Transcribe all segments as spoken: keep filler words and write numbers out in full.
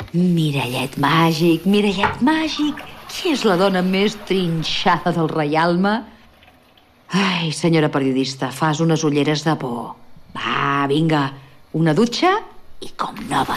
Mirallet màgic, mirallet màgic. Qui és la dona més trinxada del reialme? Ai, senyora periodista, fas unes ulleres de por. Va, vinga, una dutxa i com nova.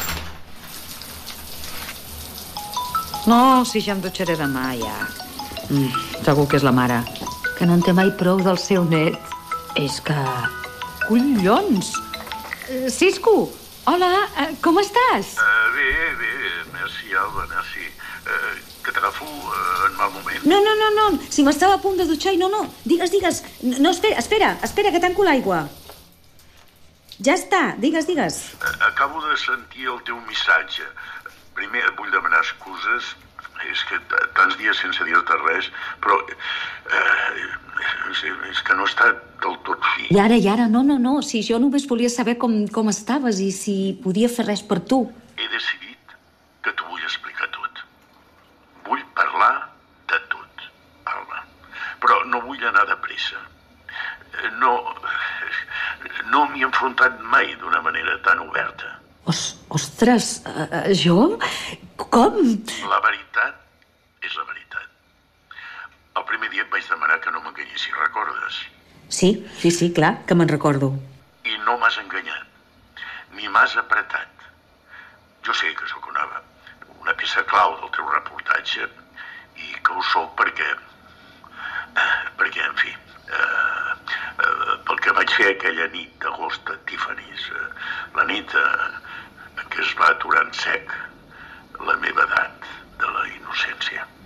No, si ja em dutxaré demà, ja. Mm, segur que és la mare, que no en té mai prou del seu net. És que... Collons! Uh, Cisco, hola, uh, com estàs? Uh, bé, bé, merci, Alba, merci. Uh, que t'agafo uh, en mal moment. No, no, no, no, si m'estava a punt de dutxar i no, no. Digues, digues. No, espera, espera, espera, que tanco l'aigua. Ja està, digues, digues. Uh, acabo de sentir el teu missatge. Primer et vull demanar excuses. És que tants dies sense dir-te res, però eh, és, és que no està del tot fi. I ara, i ara, no, no, no. Si jo només volia saber com, com estaves i si podia fer res per tu. He decidit que t'ho vull explicar tot. Vull parlar de tot, Alba. Però no vull anar de pressa. No, no m'hi he enfrontat mai d'una manera tan oberta. Os, ostres, uh, jo? Com? La veritat és la veritat. El primer dia et vaig demanar que no m'enganyessis, recordes? Sí, sí, sí, clar, que me'n recordo. I no m'has enganyat, ni m'has apretat. Jo sé que sóc una, una peça clau del teu reportatge i que ho sóc perquè... perquè, en fi, eh, eh, pel que vaig fer aquella nit d'agost a Tiffany's, eh, la nit eh, en què es va aturar en sec